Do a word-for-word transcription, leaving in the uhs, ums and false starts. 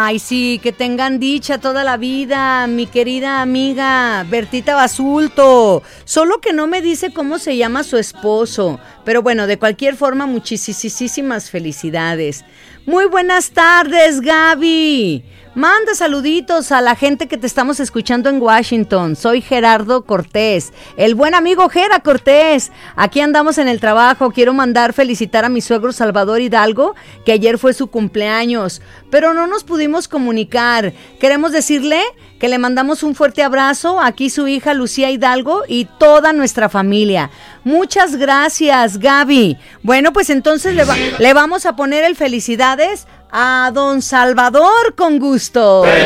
Ay, sí, que tengan dicha toda la vida, mi querida amiga Bertita Basulto. Solo que no me dice cómo se llama su esposo. Pero bueno, de cualquier forma, muchísimas felicidades. Muy buenas tardes, Gaby. Manda saluditos a la gente que te estamos escuchando en Washington. Soy Gerardo Cortés, el buen amigo Gera Cortés. Aquí andamos en el trabajo. Quiero mandar felicitar a mi suegro Salvador Hidalgo, que ayer fue su cumpleaños, pero no nos pudimos comunicar. Queremos decirle que le mandamos un fuerte abrazo. Aquí su hija Lucía Hidalgo y toda nuestra familia. Muchas gracias, Gaby. Bueno, pues entonces le, va, le vamos a poner el felicidades a don Salvador con gusto. Felicidades,